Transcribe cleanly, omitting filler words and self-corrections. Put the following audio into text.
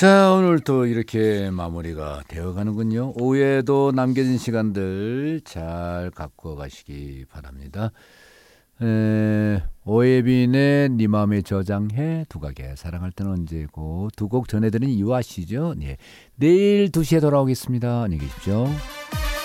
자, 오늘 또 이렇게 마무리가 되어가는군요. 오후에도 남겨진 시간들 잘 갖고 가시기 바랍니다. 오예빈의 네 마음에 저장해 두각에 사랑할 때는 언제고 두 곡 전해드린 이유아시죠? 네. 내일 2시에 돌아오겠습니다. 안녕히 계십시오.